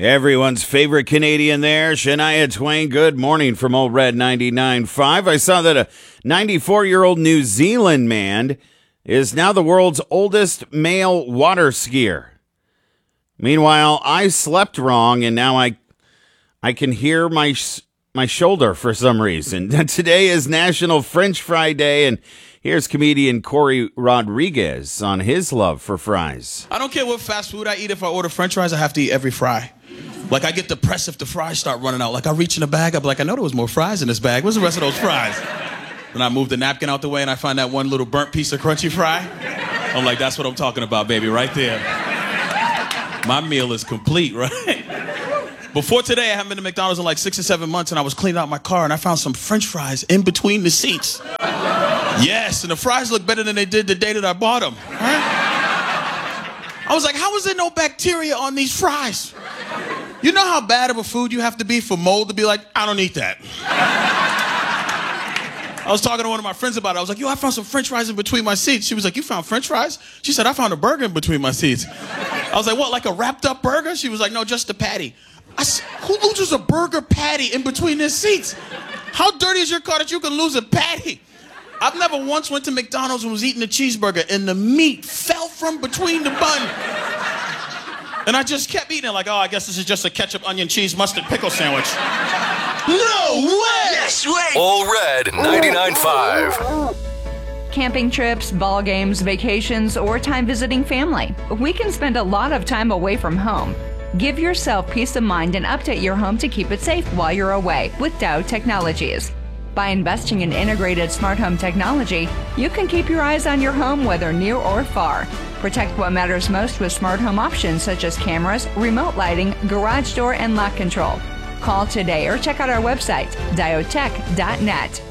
Everyone's favorite Canadian there, Shania Twain. Good morning from Old Red 99.5. I saw that a 94-year-old New Zealand man is now the world's oldest male water skier. Meanwhile, I slept wrong, and now I can hear my shoulder for some reason. Today is National French Fry Day, and here's comedian Corey Rodriguez on his love for fries. I don't care what fast food I eat. If I order French fries, I have to eat every fry. Like, I get depressed if the fries start running out. Like, I reach in the bag, I'm like, I know there was more fries in this bag. Where's the rest of those fries? Then I move the napkin out the way and I find that one little burnt piece of crunchy fry. I'm like, that's what I'm talking about, baby, right there. My meal is complete, right? Before today, I haven't been to McDonald's in like 6 or 7 months, and I was cleaning out my car and I found some French fries in between the seats. Yes, and the fries look better than they did the day that I bought them. Right? I was like, how is there no bacteria on these fries? You know how bad of a food you have to be for mold to be like, I don't eat that. I was talking to one of my friends about it. I was like, yo, I found some French fries in between my seats. She was like, you found French fries? She said, I found a burger in between my seats. I was like, what, like a wrapped up burger? She was like, no, just a patty. I said, who loses a burger patty in between their seats? How dirty is your car that you can lose a patty? I've never once went to McDonald's and was eating a cheeseburger and the meat fell from between the bun. And I just kept eating it like, oh, I guess this is just a ketchup, onion, cheese, mustard, pickle sandwich. No way! Yes way! All Red 99.5. Camping trips, ball games, vacations, or time visiting family. We can spend a lot of time away from home. Give yourself peace of mind and update your home to keep it safe while you're away with Dow Technologies. By investing in integrated smart home technology, you can keep your eyes on your home whether near or far. Protect what matters most with smart home options such as cameras, remote lighting, garage door, and lock control. Call today or check out our website, diotech.net.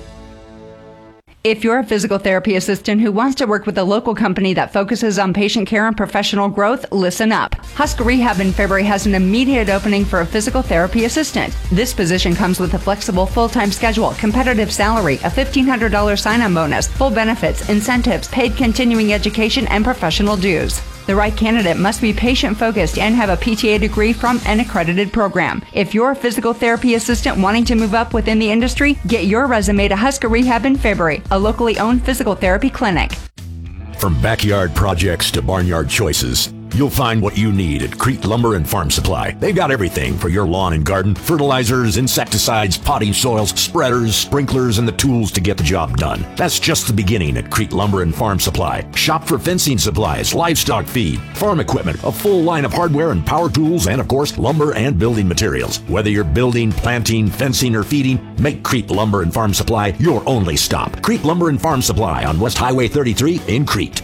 If you're a physical therapy assistant who wants to work with a local company that focuses on patient care and professional growth, listen up. Husker Rehab in February has an immediate opening for a physical therapy assistant. This position comes with a flexible full-time schedule, competitive salary, a $1,500 sign-on bonus, full benefits, incentives, paid continuing education, and professional dues. The right candidate must be patient-focused and have a PTA degree from an accredited program. If you're a physical therapy assistant wanting to move up within the industry, get your resume to Husker Rehab in February, a locally owned physical therapy clinic. From backyard projects to barnyard choices, you'll find what you need at Crete Lumber and Farm Supply. They've got everything for your lawn and garden: fertilizers, insecticides, potting soils, spreaders, sprinklers, and the tools to get the job done. That's just the beginning at Crete Lumber and Farm Supply. Shop for fencing supplies, livestock feed, farm equipment, a full line of hardware and power tools, and of course, lumber and building materials. Whether you're building, planting, fencing, or feeding, make Crete Lumber and Farm Supply your only stop. Crete Lumber and Farm Supply on West Highway 33 in Crete.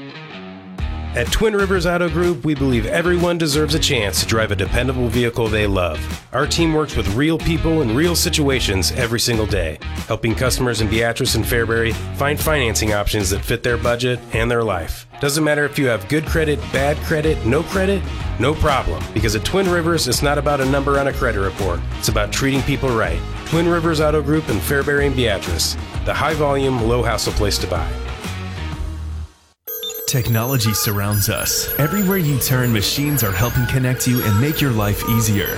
At Twin Rivers Auto Group, we believe everyone deserves a chance to drive a dependable vehicle they love. Our team works with real people in real situations every single day, helping customers in Beatrice and Fairbury find financing options that fit their budget and their life. Doesn't matter if you have good credit, bad credit, no problem. Because at Twin Rivers, it's not about a number on a credit report. It's about treating people right. Twin Rivers Auto Group in Fairbury and Beatrice, the high-volume, low-hassle place to buy. Technology surrounds us. Everywhere you turn, machines are helping connect you and make your life easier.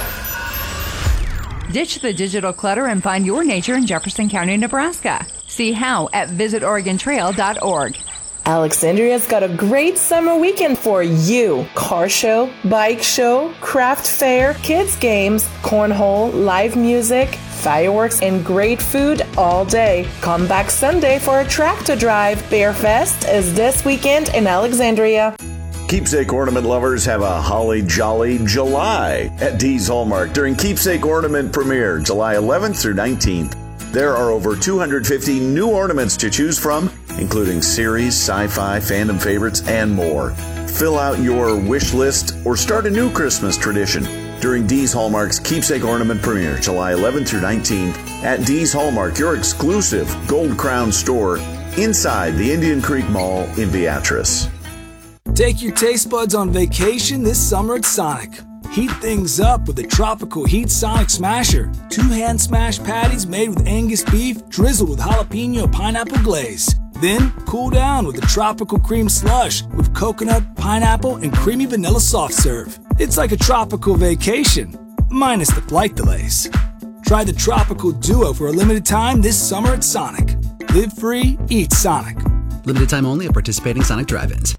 Ditch the digital clutter and find your nature in Jefferson County, Nebraska. See how at visitoregontrail.org. Alexandria's got a great summer weekend for you. Car show, bike show, craft fair, kids games, cornhole, live music, fireworks, and great food all day. Come back Sunday for a tractor drive. Bear Fest is this weekend in Alexandria. Keepsake ornament lovers have a holly jolly July at Dee's Hallmark during Keepsake Ornament Premiere, July 11th through 19th. There are over 250 new ornaments to choose from, including series, sci-fi, fandom favorites, and more. Fill out your wish list or start a new Christmas tradition during Dee's Hallmark's Keepsake Ornament Premiere, July 11th through 19th at Dee's Hallmark, your exclusive Gold Crown store inside the Indian Creek Mall in Beatrice. Take your taste buds on vacation this summer at Sonic. Heat things up with a tropical Heat Sonic Smasher. 2 hand-smashed patties made with Angus beef, drizzled with jalapeno pineapple glaze. Then cool down with a tropical cream slush with coconut, pineapple, and creamy vanilla soft serve. It's like a tropical vacation, minus the flight delays. Try the Tropical Duo for a limited time this summer at Sonic. Live free, eat Sonic. Limited time only at participating Sonic drive-ins.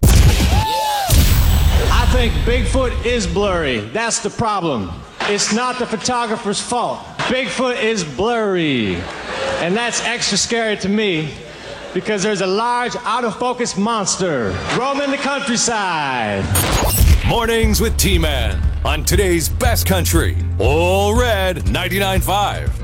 I think Bigfoot is blurry. That's the problem. It's not the photographer's fault. Bigfoot is blurry. And that's extra scary to me because there's a large, out-of-focus monster roaming the countryside. Mornings with T-Man on today's best country, All Red 99.5.